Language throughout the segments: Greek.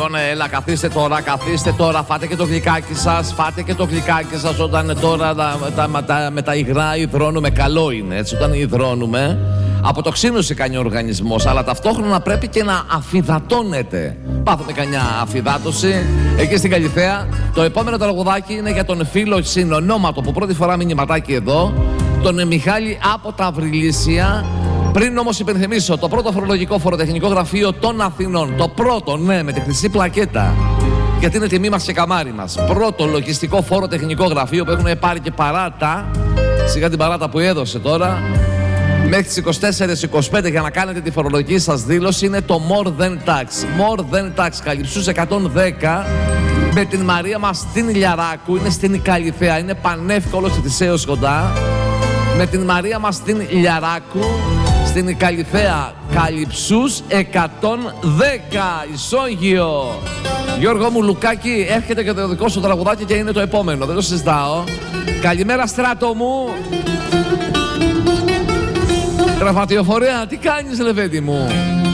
Λοιπόν, έλα, καθίστε τώρα, φάτε και το γλυκάκι σας, όταν τώρα με τα υγρά υδρώνουμε, καλό είναι, έτσι, όταν υδρώνουμε, αποτοξίνωση κάνει ο οργανισμός, αλλά ταυτόχρονα πρέπει και να αφυδατώνεται. Πάθουμε κανιά αφυδάτωση εκεί στην Καλιθέα. Το επόμενο τραγουδάκι είναι για τον φίλο συνονόματο που πρώτη φορά μηνυματάκι εδώ, τον Μιχάλη από τα Βρυλίσια. Πριν όμως υπενθυμίσω, το πρώτο φορολογικό φοροτεχνικό γραφείο των Αθηνών. Το πρώτο, ναι, με τη χρυσή πλακέτα. Γιατί είναι τιμή μας και καμάρι μας. Πρώτο λογιστικό φοροτεχνικό γραφείο που έχουν πάρει και παράτα. Σιγά την παράτα που έδωσε τώρα. Μέχρι τις 24-25 για να κάνετε τη φορολογική σας δήλωση είναι το More Than Tax. More Than Tax, Καλυψούς 110. Με την Μαρία μας την Λιαράκου, είναι στην Καλιθέα. Είναι πανεύκολο στη Θησέως κοντά. Με την Μαρία μας την Λιαράκου, στην Καλιθέα, Καλυψούς 110, Ισόγειο. Γιώργο μου, Λουκάκη, έρχεται και το δικό σου τραγουδάκι και είναι το επόμενο, δεν το συζητάω. Καλημέρα, Στράτο μου. Γραμματιοφορέα, τι κάνεις, λεβέντη μου?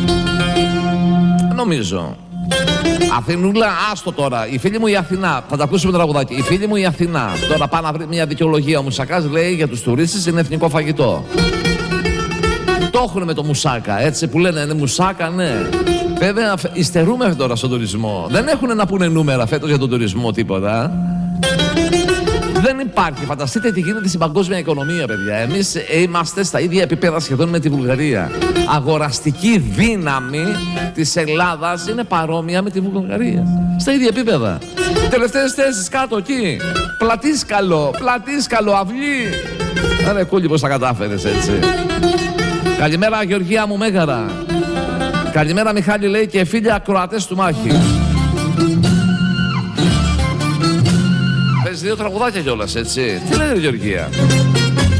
Νομίζω. Αθηνούλα, άστο τώρα. Η φίλη μου η Αθηνά. Θα τα ακούσουμε το τραγουδάκι. Η φίλη μου η Αθηνά. Τώρα πάει να βρει μια δικαιολογία. Ο μουσακάς λέει για τους τουρίστες είναι εθνικό φαγητό. Το έχουν με το μουσάκα, έτσι που λένε είναι μουσάκα, ναι. Βέβαια, υστερούμε τώρα στον τουρισμό. Δεν έχουν να πούνε νούμερα φέτος για τον τουρισμό τίποτα. Δεν υπάρχει. Φανταστείτε τι γίνεται στην παγκόσμια οικονομία, παιδιά. Εμείς είμαστε στα ίδια επίπεδα σχεδόν με τη Βουλγαρία. Αγοραστική δύναμη της Ελλάδας είναι παρόμοια με τη Βουλγαρία. Στα ίδια επίπεδα. Τελευταίες θέσεις κάτω εκεί. Πλατήσκαλο, αυλή. Άρα κούλι πώς τα κατάφερες έτσι. Καλημέρα, Γεωργία μου Μέγαρα. Καλημέρα, Μιχάλη, λέει, και φίλοι ακροατές του Μάχη. Παίζει δύο τραγουδάκια κιόλας, έτσι. Τι λέει, Γεωργία?